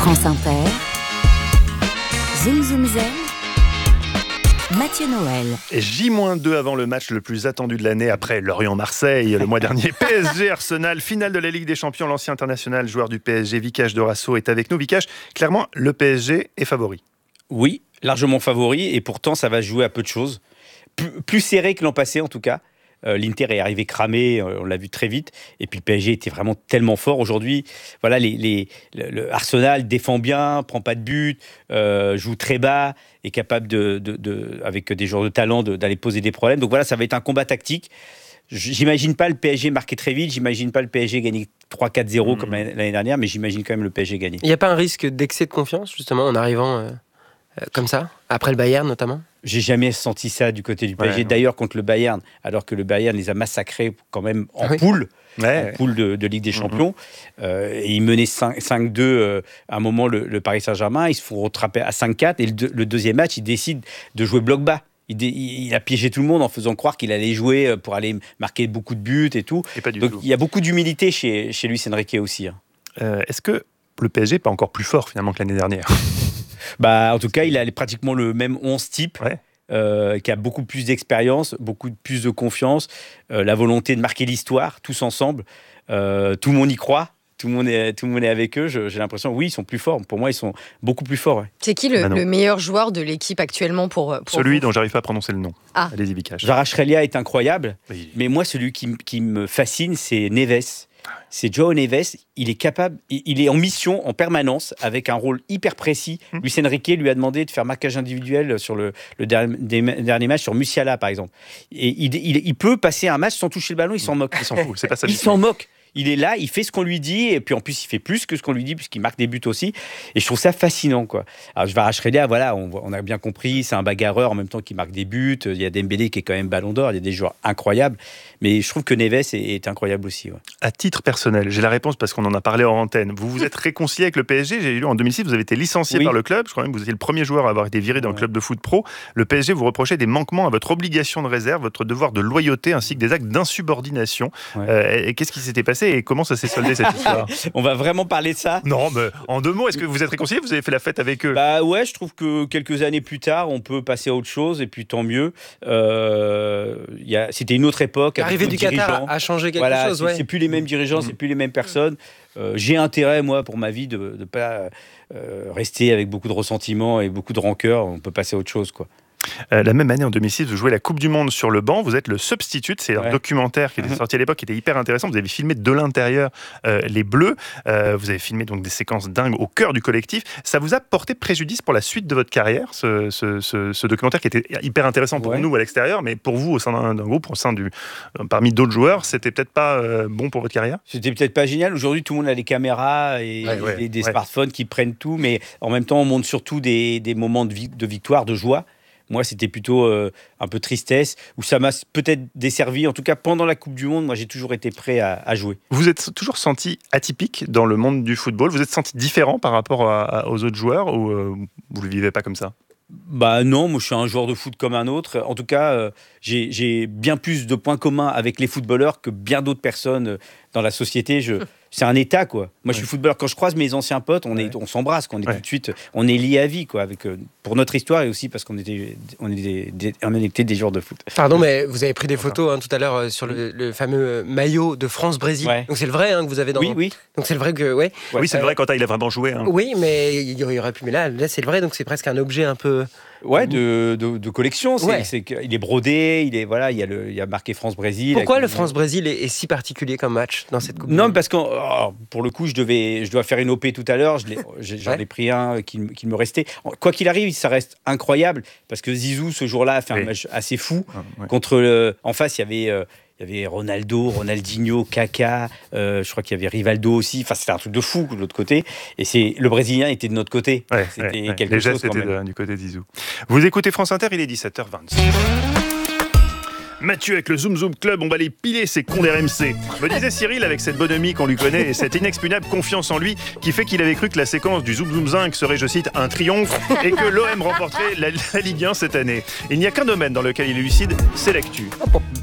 France Inter, Zoom Zoom Zen, Mathieu Noël. J-2 avant le match le plus attendu de l'année après Lorient-Marseille le mois dernier. PSG-Arsenal, finale de la Ligue des Champions. L'ancien international joueur du PSG, Vikash Dorasso, est avec nous. Vikash, clairement, le PSG est favori. Oui, largement favori, et pourtant ça va jouer à peu de choses. Plus serré que l'an passé en tout cas. L'Inter est arrivé cramé, on l'a vu très vite, et puis le PSG était vraiment tellement fort. Aujourd'hui, voilà, le Arsenal défend bien, prend pas de but, joue très bas, est capable avec des joueurs de talent d'aller poser des problèmes. Donc voilà, ça va être un combat tactique. J'imagine pas le PSG marquer très vite, j'imagine pas le PSG gagner 3-4-0 comme l'année dernière, mais j'imagine quand même le PSG gagner. Il n'y a pas un risque d'excès de confiance, justement, en arrivant comme ça, après le Bayern notamment ? J'ai jamais senti ça du côté du PSG. Ouais, d'ailleurs, contre le Bayern, alors que le Bayern les a massacrés quand même en poule, poule de Ligue des Champions. Et ils menaient 5-2 à un moment le Paris Saint-Germain. Ils se font rattraper à 5-4. Et le deuxième match, ils décident de jouer bloc bas. Il a piégé tout le monde en faisant croire qu'il allait jouer pour aller marquer beaucoup de buts et tout. Et pas du Donc tout. Il y a beaucoup d'humilité chez Luis Enrique aussi. Est-ce que le PSG n'est pas encore plus fort finalement que l'année dernière ? En tout cas, il a pratiquement le même 11 type, qui a beaucoup plus d'expérience, beaucoup plus de confiance, la volonté de marquer l'histoire, tous ensemble. Tout le monde y croit, tout le monde est avec eux. J'ai l'impression, oui, ils sont plus forts. Pour moi, ils sont beaucoup plus forts. Ouais. C'est qui le meilleur joueur de l'équipe actuellement pour celui vous dont j'arrive pas à prononcer le nom. Allez-y, Vikash. Kvaratskhelia est incroyable, mais moi, celui qui me fascine, c'est Neves. C'est João Neves, il est capable, il est en mission en permanence avec un rôle hyper précis. Luis Enrique lui a demandé de faire marquage individuel sur le dernier match sur Musiala par exemple. Et il peut passer un match sans toucher le ballon, il s'en moque. Il s'en fout, c'est pas ça. Il s'en moque. Il est là, il fait ce qu'on lui dit, et puis en plus il fait plus que ce qu'on lui dit puisqu'il marque des buts aussi. Et je trouve ça fascinant, quoi. Alors Kvaratskhelia, voilà, on a bien compris, c'est un bagarreur en même temps qu'il marque des buts. Il y a Dembélé qui est quand même Ballon d'Or, il y a des joueurs incroyables. Mais je trouve que Neves est incroyable aussi. Ouais. À titre personnel, j'ai la réponse parce qu'on en a parlé en antenne. Vous vous êtes réconcilié avec le PSG. J'ai lu en 2006, vous avez été licencié par le club. Je crois même que vous étiez le premier joueur à avoir été viré d'un club de foot pro. Le PSG vous reprochait des manquements à votre obligation de réserve, votre devoir de loyauté ainsi que des actes d'insubordination. Et qu'est-ce qui s'était passé et comment ça s'est soldé cette histoire ? On va vraiment parler de ça ? Non, mais en 2 mots, est-ce que vous êtes réconcilié ? Vous avez fait la fête avec eux ? Ouais, je trouve que quelques années plus tard, on peut passer à autre chose et puis tant mieux. C'était une autre époque. L'arrivée du Qatar a changé quelque chose. C'est plus les mêmes dirigeants, c'est plus les mêmes personnes. J'ai intérêt, moi, pour ma vie, de ne pas rester avec beaucoup de ressentiment et beaucoup de rancœur. On peut passer à autre chose, quoi. La même année, en 2006, vous jouez la Coupe du Monde sur le banc. Vous êtes le substitute. C'est un documentaire qui était sorti à l'époque, qui était hyper intéressant. Vous avez filmé de l'intérieur les Bleus. Vous avez filmé donc des séquences dingues au cœur du collectif. Ça vous a porté préjudice pour la suite de votre carrière, ce documentaire qui était hyper intéressant pour nous à l'extérieur, mais pour vous au sein d'un groupe, parmi d'autres joueurs, c'était peut-être pas bon pour votre carrière ? C'était peut-être pas génial. Aujourd'hui, tout le monde a des caméras et des smartphones qui prennent tout, mais en même temps, on montre surtout des moments de victoire, de joie. Moi, c'était plutôt un peu tristesse, où ça m'a peut-être desservi. En tout cas, pendant la Coupe du Monde, moi, j'ai toujours été prêt à jouer. Vous êtes toujours senti atypique dans le monde du football ? Vous êtes senti différent par rapport aux autres joueurs ou vous ne le vivez pas comme ça ? Non, moi je suis un joueur de foot comme un autre. En tout cas, j'ai bien plus de points communs avec les footballeurs que bien d'autres personnes dans la société. C'est un état, quoi. Moi, je suis footballeur. Quand je croise mes anciens potes, on s'embrasse, on est tout de suite, on est liés à vie, quoi, pour notre histoire et aussi parce qu'on était des joueurs de foot. Pardon, mais vous avez pris des photos tout à l'heure sur le fameux maillot de France-Brésil. Donc c'est le vrai que vous avez dans. Oui. Donc c'est le vrai que Oui, c'est le vrai quand il a vraiment joué. Oui, mais il y aurait pu. Mais là, c'est le vrai. Donc c'est presque un objet un peu. De collection. Il est brodé, il y a marqué France-Brésil. Pourquoi le France-Brésil est si particulier comme match dans cette Coupe ? Non, parce que pour le coup, je dois faire une OP tout à l'heure. J'en ai pris un qu'il me restait. Quoi qu'il arrive, ça reste incroyable parce que Zizou, ce jour-là, a fait un match assez fou. En face, il y avait Ronaldo, Ronaldinho, Kaka, je crois qu'il y avait Rivaldo aussi. Enfin, c'était un truc de fou de l'autre côté. Et le Brésilien était de notre côté. C'était quelque chose quand même. C'était du côté de Zizou. Vous écoutez France Inter, il est 17h25. Mathieu avec le Zoom Zoom Club, on va les piler ces cons d'RMC. Me disait Cyril avec cette bonhomie qu'on lui connaît et cette inexpugnable confiance en lui qui fait qu'il avait cru que la séquence du Zoom Zoom Zinc serait, je cite, un triomphe et que l'OM remporterait la Ligue 1 cette année. Il n'y a qu'un domaine dans lequel il est lucide, c'est l'actu.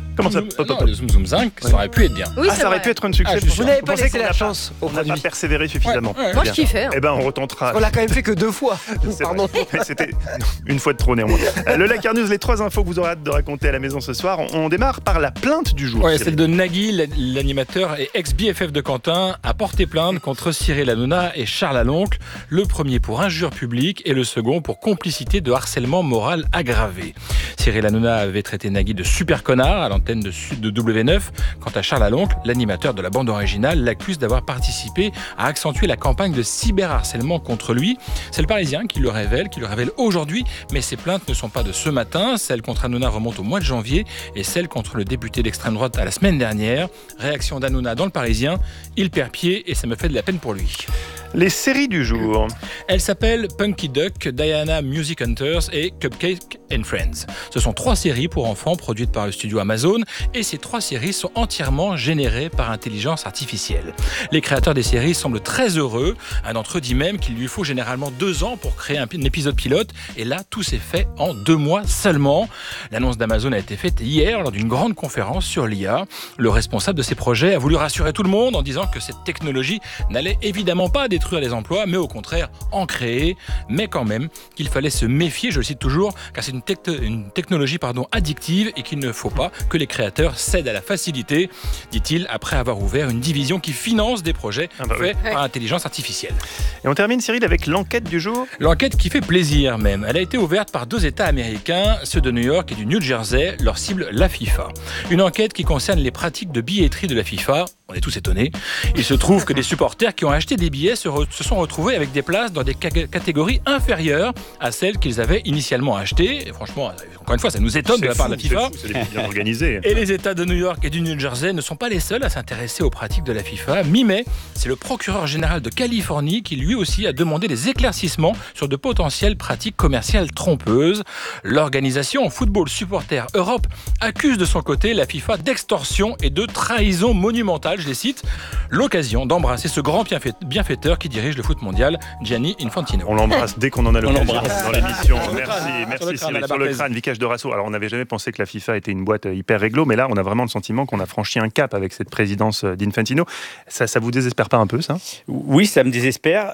Comment ça Non, le Zoom Zoom Zinc, ça aurait pu être bien. Oui, ça aurait pu être un succès. Vous n'avez pas laissé la chance au On n'a produit. pas persévéré suffisamment. Moi, je kiffais. Eh ben, on retentera. On l'a quand même fait que 2 fois. C'est Pardon. vrai. Mais c'était une fois de trop néanmoins. Le Lakar News, les 3 infos que vous aurez hâte de raconter à la maison ce soir. On démarre par la plainte du jour. Ouais, celle de Nagui, l'animateur et ex-BFF de Quentin, a porté plainte contre Cyril Hanouna et Charles Aloncle. Le premier pour injure publique et le second pour complicité de harcèlement moral aggravé. Cyril Hanouna avait traité Nagui de super connard à l'antenne de W9. Quant à Charles Aloncle, l'animateur de la bande originale l'accuse d'avoir participé à accentuer la campagne de cyberharcèlement contre lui. C'est le Parisien qui le révèle aujourd'hui, mais ces plaintes ne sont pas de ce matin. Celle contre Hanouna remonte au mois de janvier et celle contre le député d'extrême droite à la semaine dernière. Réaction d'Hanouna dans le Parisien, il perd pied et ça me fait de la peine pour lui. Les séries du jour. Elles s'appellent Punky Duck, Diana Music Hunters et Cupcake and Friends. Ce sont 3 séries pour enfants produites par le studio Amazon et ces 3 séries sont entièrement générées par intelligence artificielle. Les créateurs des séries semblent très heureux. Un d'entre eux dit même qu'il lui faut généralement 2 ans pour créer un épisode pilote et là, tout s'est fait en 2 mois seulement. L'annonce d'Amazon a été faite hier lors d'une grande conférence sur l'IA. Le responsable de ces projets a voulu rassurer tout le monde en disant que cette technologie n'allait évidemment pas détruire les emplois, mais au contraire en créer, mais quand même qu'il fallait se méfier, je le cite toujours, car c'est une technologie addictive et qu'il ne faut pas que les créateurs cèdent à la facilité, dit-il, après avoir ouvert une division qui finance des projets faits par intelligence artificielle. Et on termine, Cyril, avec l'enquête du jour. L'enquête qui fait plaisir même. Elle a été ouverte par 2 États américains, ceux de New York et du New Jersey. Leur cible, la FIFA. Une enquête qui concerne les pratiques de billetterie de la FIFA. On est tous étonnés. Il se trouve que des supporters qui ont acheté des billets se sont retrouvés avec des places dans des catégories inférieures à celles qu'ils avaient initialement achetées. Et franchement, encore une fois, ça nous étonne de la part de la FIFA. C'est bien organisé. Et les États de New York et du New Jersey ne sont pas les seuls à s'intéresser aux pratiques de la FIFA. Mi-mai, c'est le procureur général de Californie qui lui aussi a demandé des éclaircissements sur de potentielles pratiques commerciales trompeuses. L'organisation Football Supporters Europe accuse de son côté la FIFA d'extorsion et de trahison monumentale. Je les cite, l'occasion d'embrasser ce grand bienfaiteur qui dirige le foot mondial, Gianni Infantino. On l'embrasse dès qu'on en a l'occasion dans l'émission. Sur Merci le crâne, Cyril. Sur le crâne, Vicage de Rasso. Alors on n'avait jamais pensé que la FIFA était une boîte hyper réglo, mais là on a vraiment le sentiment qu'on a franchi un cap avec cette présidence d'Infantino. Ça vous désespère pas un peu, ça ? Oui, ça me désespère.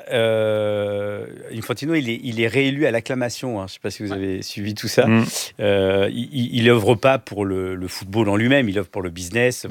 Infantino, il est réélu à l'acclamation. Je ne sais pas si vous avez suivi tout ça. Il n'œuvre pas pour le football en lui-même, il œuvre pour le business.